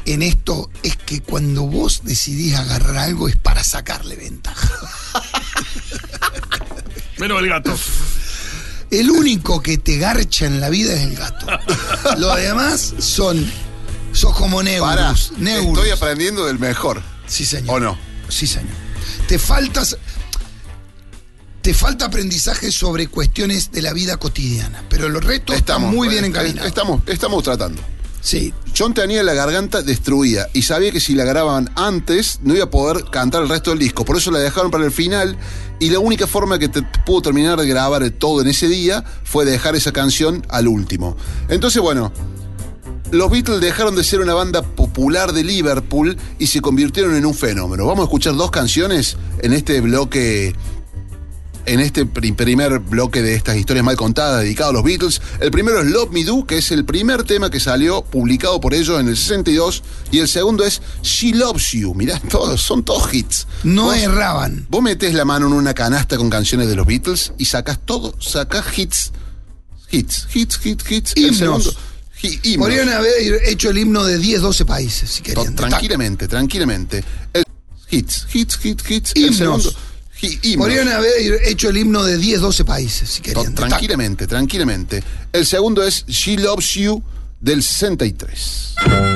en esto es que cuando vos decidís agarrar algo es para sacarle ventaja. Menos el gato. El único que te garcha en la vida es el gato. Los demás sos como Neurus. Estoy aprendiendo del mejor. Sí, señor. ¿O no? Sí, señor. Te falta aprendizaje sobre cuestiones de la vida cotidiana, pero el resto está muy bien encaminado. Estamos tratando. Sí. John tenía la garganta destruida y sabía que si la grababan antes no iba a poder cantar el resto del disco. Por eso la dejaron para el final y la única forma que pudo terminar de grabar todo en ese día fue dejar esa canción al último. Entonces, bueno, los Beatles dejaron de ser una banda popular de Liverpool y se convirtieron en un fenómeno. Vamos a escuchar 2 canciones en este bloque. En este primer bloque de estas historias mal contadas dedicado a los Beatles. El primero es Love Me Do, que es el primer tema que salió publicado por ellos en el 62, y el segundo es She Loves You. Mirá, son todos hits. No erraban. Vos metés la mano en una canasta con canciones de los Beatles y sacás hits. Himnos. El segundo, himnos. Podrían haber hecho el himno de 10, 12 países, si querían. Tranquilamente. Hits. Himnos. El segundo, himnos. Podrían haber hecho el himno de 10, 12 países, si querían. Tranquilamente. El segundo es She Loves You, del 63.